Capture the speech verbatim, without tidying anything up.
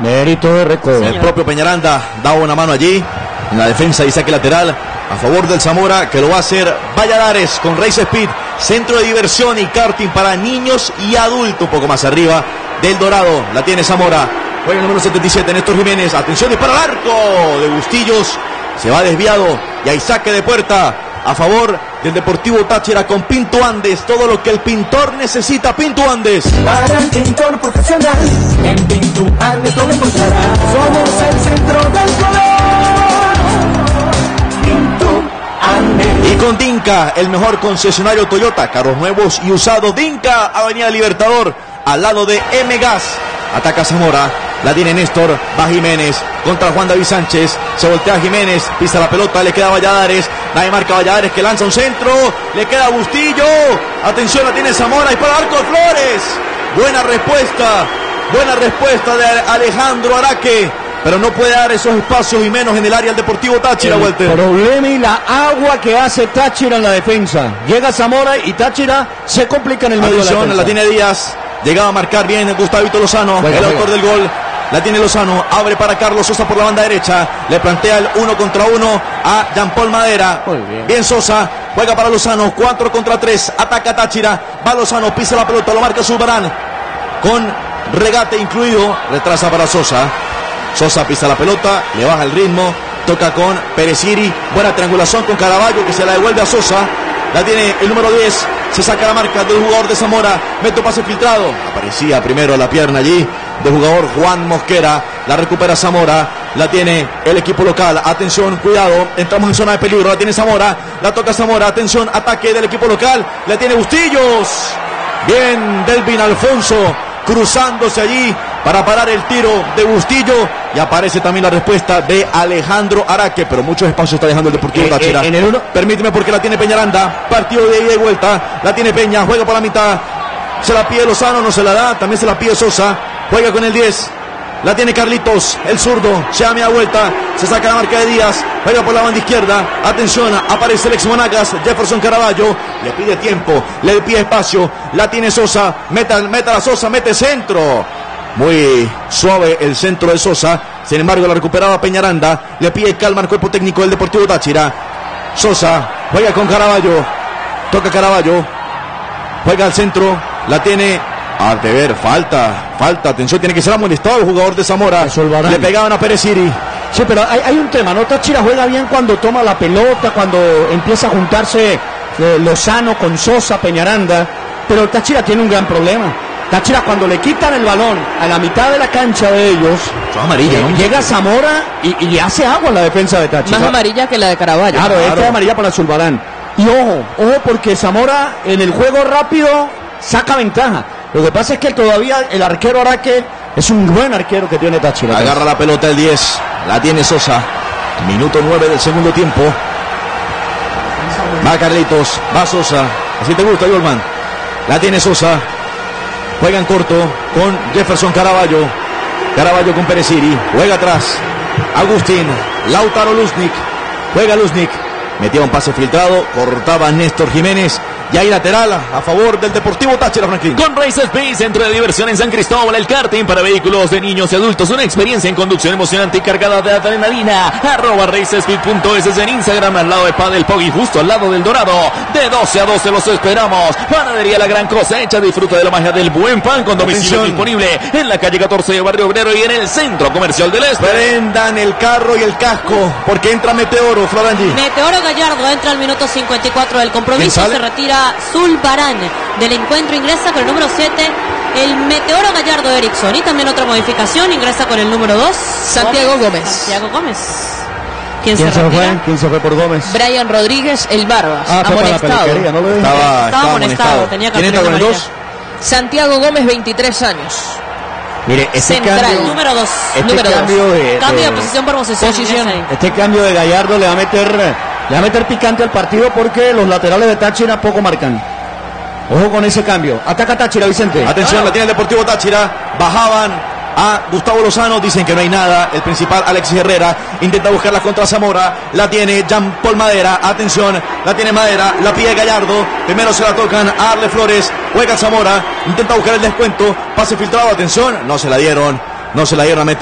Mérito de Recoba. El propio Peñaranda daba una mano allí en la defensa y saque lateral a favor del Zamora, que lo va a hacer Valladares con Race Speed, centro de diversión y karting para niños y adultos. Un poco más arriba del Dorado, la tiene Zamora. Juega el número setenta y siete, Néstor Jiménez. Atención, dispara al arco de Bustillos. Se va desviado y hay saque de puerta a favor del Deportivo Táchira con Pinto Andes. Todo lo que el pintor necesita, Pinto Andes. Para el pintor profesional, en Pinto Andes lo encontrarás. Somos el centro del color. Pinto Andes. Y con Dinka, el mejor concesionario Toyota, carros nuevos y usados. Dinka, Avenida Libertador, al lado de M-Gas. Ataca Zamora, la tiene Néstor, va Jiménez contra Juan David Sánchez, se voltea Jiménez, pisa la pelota, le queda Valladares, nadie marca Valladares que lanza un centro, le queda Bustillo, atención, la tiene Zamora y para el arco de Flores. Buena respuesta, buena respuesta de Alejandro Araque, pero no puede dar esos espacios y menos en el área del Deportivo Táchira, El Walter. problema y la agua que hace Táchira en la defensa. Llega Zamora y Táchira se complica en el medio de la Atención, defensa. la tiene Díaz. Llegaba a marcar bien Gustavito Lozano, Juega, el juega. autor del gol. La tiene Lozano, abre para Carlos Sosa por la banda derecha. Le plantea el uno contra uno a Jean-Paul Madera. Muy bien. Bien Sosa, juega para Lozano, cuatro contra tres. Ataca Táchira, va Lozano, pisa la pelota, lo marca Zulbarán. Con regate incluido, retrasa para Sosa. Sosa pisa la pelota, le baja el ritmo. Toca con Pereciri, buena triangulación con Caraballo que se la devuelve a Sosa. La tiene el número diez, se saca la marca del jugador de Zamora, mete un pase filtrado, aparecía primero la pierna allí del jugador Juan Mosquera, la recupera Zamora, la tiene el equipo local, atención, cuidado, entramos en zona de peligro, la tiene Zamora, la toca Zamora, atención, ataque del equipo local, la tiene Bustillos, bien Delvin Alfonso, cruzándose allí para parar el tiro de Bustillo, y aparece también la respuesta de Alejandro Araque, pero muchos espacios está dejando el Deportivo Eh, Táchira. eh, en el uno. Permíteme porque la tiene Peñaranda, partido de ida y vuelta, la tiene Peña, juega por la mitad, se la pide Lozano, no se la da, también se la pide Sosa, juega con el diez, la tiene Carlitos, el zurdo, se da media vuelta, se saca la marca de Díaz, juega por la banda izquierda, atención, aparece el ex Monagas, Jefferson Caraballo, le pide tiempo, le pide espacio, la tiene Sosa, meta, meta la Sosa, mete centro. Muy suave el centro de Sosa. Sin embargo, la recuperaba Peñaranda. Le pide calma al cuerpo técnico del Deportivo Táchira. Sosa juega con Caraballo. Toca Caraballo. Juega al centro. La tiene. A ver, falta. Falta. Atención, tiene que ser amonestado el jugador de Zamora. Le pegaban a Pereciri. Sí, pero hay, hay un tema, ¿no? Táchira juega bien cuando toma la pelota, cuando empieza a juntarse eh, Lozano con Sosa, Peñaranda. Pero Táchira tiene un gran problema. Táchira, cuando le quitan el balón a la mitad de la cancha de ellos, Son amarilla, eh, ¿no? llega Zamora y, y le hace agua a la defensa de Táchira. Más amarilla que la de Caraballo. Claro, Claro. esta es amarilla para Zulbarán. Y ojo, ojo, porque Zamora en el juego rápido saca ventaja. Lo que pasa es que todavía el arquero Araque es un buen arquero que tiene Táchira. Agarra la pelota el diez. La tiene Sosa. Minuto nueve del segundo tiempo. Va Carlitos. Va Sosa. Así te gusta, Yolman. La tiene Sosa. Juega en corto con Jefferson Caraballo. Caraballo con Pereciri. Juega atrás. Agustín. Lautaro Luznik. Juega Luznik. Metía un pase filtrado. Cortaba Néstor Jiménez. Y hay lateral a favor del Deportivo Táchira, Franklin. Con Race Speed, centro de diversión en San Cristóbal, el karting para vehículos de niños y adultos, una experiencia en conducción emocionante y cargada de adrenalina. Arroba racespeed punto es en Instagram, al lado de Padel Poggy, justo al lado del Dorado. De doce a doce los esperamos. Panadería La Gran Cosecha, disfruta de la magia del buen pan con domicilio Atención. disponible en la calle catorce de Barrio Obrero y en el Centro Comercial del Este. Prendan el carro y el casco porque entra Meteoro, Florangi. Meteoro Gallardo entra al minuto cincuenta y cuatro del ¿Quién compromiso. sale? Se retira Zulbarán del encuentro. Ingresa con el número siete el Meteoro Gallardo Erickson. Y también otra modificación. Ingresa con el número dos Santiago Gómez. Santiago Gómez. ¿Quién, ¿Quién se se retira? fue? ¿Quién se fue por Gómez? Brian Rodríguez, el Barbas, Ah, fue para la amonestado. peluquería, no lo dije. Estaba, Estaba estaba amonestado, amonestado. tenía ¿Quién entra con el cartulina dos? Santiago Gómez, veintitrés años. Mire, este Central, cambio, Número dos. este número dos. cambio de, Cambio de de- posición por posición. Posición. ingresa ahí. este cambio de Gallardo le va a meter, le va a meter picante al partido porque los laterales de Táchira poco marcan. Ojo con ese cambio. Ataca Táchira, Vicente. Atención, la tiene el Deportivo Táchira. Bajaban a Gustavo Lozano. Dicen que no hay nada. El principal, Alexis Herrera, intenta buscarla contra Zamora. La tiene Jean-Paul Madera. Atención, la tiene Madera. La pide Gallardo. Primero se la tocan a Arle Flores. Juega Zamora. Intenta buscar el descuento. Pase filtrado. Atención. No se la dieron. No se la dieron a